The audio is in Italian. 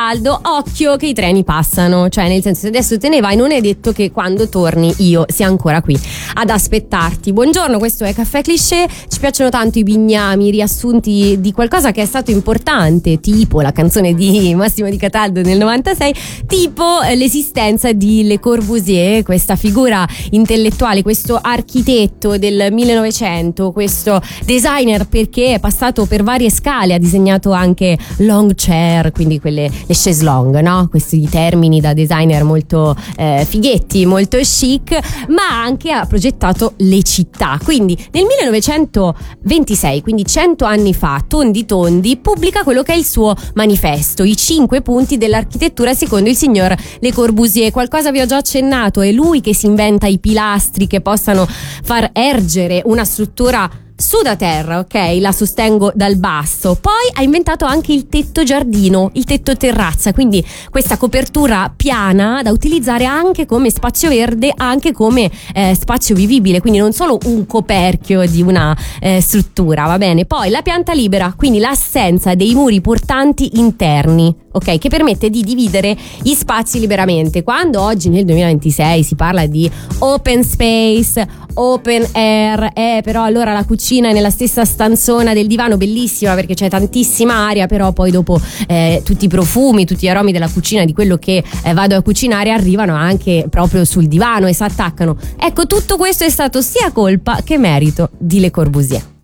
Cataldo, occhio che i treni passano, cioè nel senso, se adesso te ne vai non è detto che quando torni io sia ancora qui ad aspettarti. Buongiorno, questo è Caffè Cliché. Ci piacciono tanto i bignami, i riassunti di qualcosa che è stato importante, tipo la canzone di Massimo Di Cataldo nel 96, tipo l'esistenza di Le Corbusier, questa figura intellettuale, questo architetto del 1900, questo designer, perché è passato per varie scale, ha disegnato anche long chair, quindi le chaise longue, no? Questi termini da designer molto fighetti, molto chic, ma anche ha progettato le città. Quindi nel 1926, quindi 100 anni fa, Tondi Tondi pubblica quello che è il suo manifesto, i 5 punti dell'architettura secondo il signor Le Corbusier. Qualcosa vi ho già accennato, è lui che si inventa i pilastri che possano far ergere una struttura su da terra, ok? La sostengo dal basso. Poi ha inventato anche il tetto giardino, il tetto terrazza, quindi questa copertura piana da utilizzare anche come spazio verde, anche come spazio vivibile, quindi non solo un coperchio di una struttura, va bene? Poi la pianta libera, quindi l'assenza dei muri portanti interni, ok? Che permette di dividere gli spazi liberamente. Quando oggi nel 2026 si parla di open space, open air, però allora la cucina è nella stessa stanzona del divano, bellissima perché c'è tantissima aria, però poi dopo tutti i profumi, tutti gli aromi della cucina, di quello che vado a cucinare, arrivano anche proprio sul divano e si attaccano. Ecco, tutto questo è stato sia colpa che merito di Le Corbusier.